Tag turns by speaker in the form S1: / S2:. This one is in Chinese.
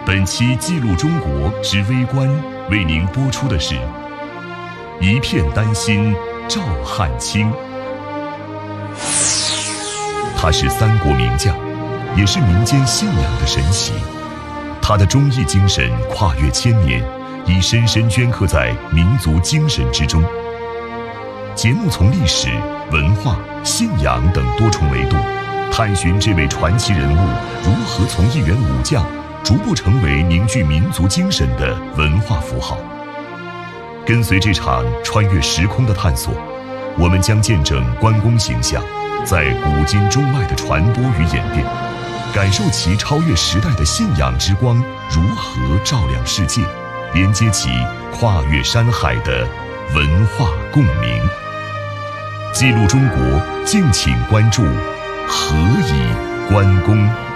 S1: 本期记录中国之微观为您播出的是一片丹心照汗青。他是三国名将，也是民间信仰的神奇。他的忠义精神跨越千年，已深深镌刻在民族精神之中。节目从历史、文化、信仰等多重维度，探寻这位传奇人物如何从一员武将逐步成为凝聚民族精神的文化符号。跟随这场穿越时空的探索，我们将见证关公形象在古今中外的传播与演变，感受其超越时代的信仰之光如何照亮世界，连接起跨越山海的文化共鸣。记录中国，敬请关注何以关公。